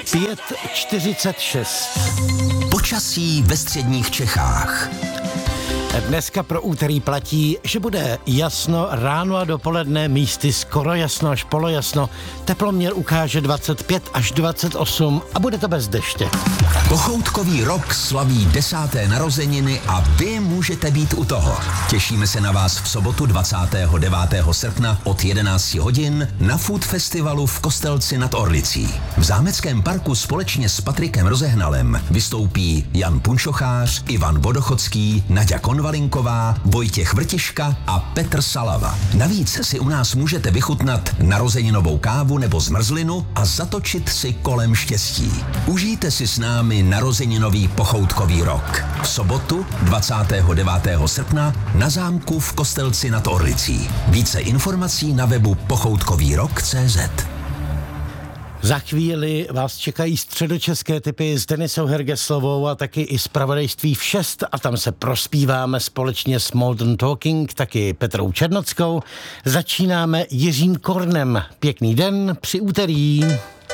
5:46. Počasí ve středních Čechách. Dneska pro úterý platí, že bude jasno ráno a dopoledne, místy skoro jasno až polojasno. Teploměr ukáže 25 až 28 a bude to bez deště. Pochoutkový rok slaví 10. narozeniny a vy můžete být u toho. Těšíme se na vás v sobotu 29. srpna od 11 hodin na Food Festivalu v Kostelci nad Orlicí. V Zámeckém parku společně s Patrikem Rozehnalem vystoupí Jan Punčochář, Ivan Vodochodský, Naďa Konvalinková, Vojtěch Vrtiška a Petr Salava. Navíc si u nás můžete vychutnat narozeninovou kávu nebo zmrzlinu a zatočit si kolem štěstí. Užijte si s námi narozeninový pochoutkový rok. V sobotu 29. srpna na zámku v Kostelci nad Orlicí. Více informací na webu pochoutkovýrok.cz. Za chvíli vás čekají středočeské tipy s Denisou Hergeslovou a taky i zpravodajství v 6 a tam se prospíváme společně s Modern Talking, taky Petrou Černockou. Začínáme Jiřím Kornem. Pěkný den při úterý.